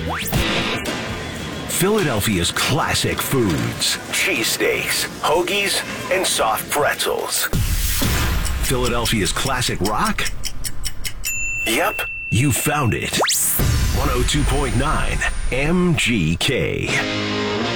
Philadelphia's classic foods. Cheesesteaks, hoagies, and soft pretzels. Philadelphia's classic rock? Yep, you found it. 102.9 MGK.